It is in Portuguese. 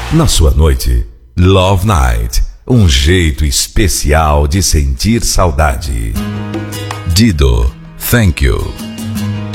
Na sua noite, Love Night, um jeito especial de sentir saudade. Dido, Thank You.